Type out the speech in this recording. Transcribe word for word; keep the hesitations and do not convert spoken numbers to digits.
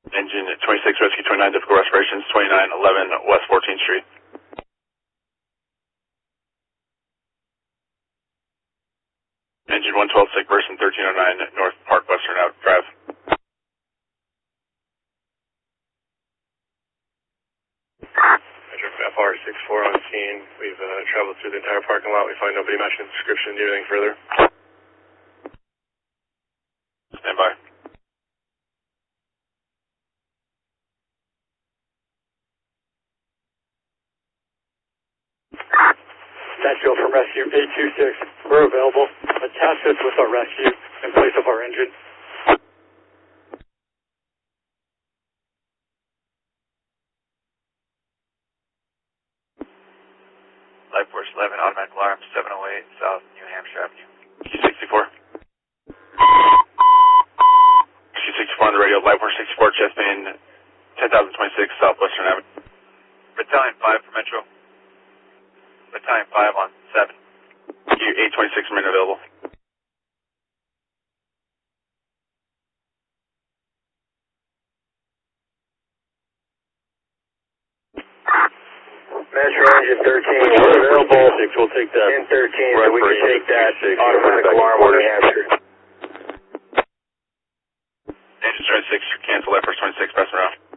Engine twenty-six, Rescue twenty-nine, difficult respirations, twenty-nine eleven West fourteenth Street. Engine one twelve, sick person, thirteen oh nine North Park Western Ave Drive. F R six four on scene. We've uh, traveled through the entire parking lot. We find nobody matching the description. Do anything further? Stand by. Nashville from Rescue eight two six. We're available. Attach us with our rescue in place of our engine. Life Force eleven, automatic alarm, seven oh eight South New Hampshire Avenue. Q sixty-four. Q sixty-four on the radio, Life Force sixty-four, chest main, ten thousand twenty-six Southwestern Avenue. Battalion five for Metro. Battalion five on seven. Q eight twenty-six, minute available. Metro engine thirteen, we're available. We'll take that. ten thirteen, so we can take that automatic alarm on New Hampshire. Engine twenty-six, cancel Life Force twenty-six, pass around.